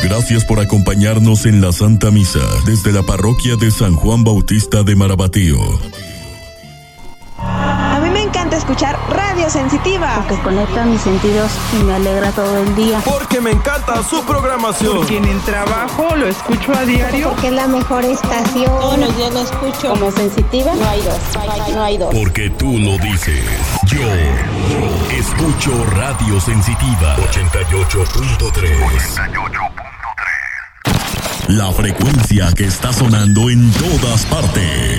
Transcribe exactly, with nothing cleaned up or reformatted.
Gracias por acompañarnos en la Santa Misa desde la parroquia de San Juan Bautista de Marabatío. A mí me encanta escuchar Radio Sensitiva, porque conecta mis sentidos y me alegra todo el día. Porque me encanta su programación. Porque en el trabajo lo escucho a diario. Porque es la mejor estación. Todos los días lo escucho. Como Sensitiva, no hay dos. No hay dos. Porque tú lo dices. Yo, yo escucho Radio Sensitiva ochenta y ocho punto tres. La frecuencia que está sonando en todas partes.